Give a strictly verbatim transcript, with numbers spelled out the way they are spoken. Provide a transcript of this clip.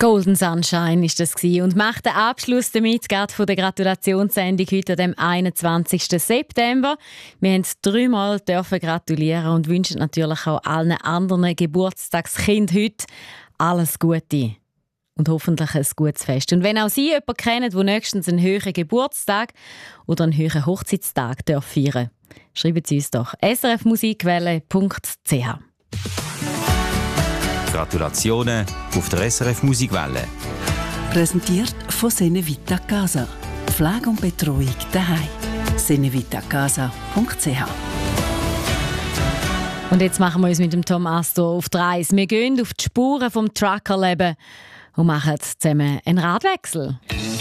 Golden Sunshine ist das gewesen und macht den Abschluss damit gerade von der Gratulationssendung heute am einundzwanzigsten September. Wir haben dreimal dürfen gratulieren und wünschen natürlich auch allen anderen Geburtstagskindern heute alles Gute und hoffentlich ein gutes Fest. Und wenn auch Sie jemanden kennen, der nächstens einen höheren Geburtstag oder einen höheren Hochzeitstag feiern darf, schreiben Sie uns doch s r f musikwelle punkt c h. Gratulationen auf der S R F Musikwelle. Präsentiert von Senevita Casa. Pflege und Betreuung daheim. senevita casa punkt c h. Und jetzt machen wir uns mit dem Tom Astor auf die Reise. Wir gehen auf die Spuren vom Truckerleben und machen zusammen einen Radwechsel.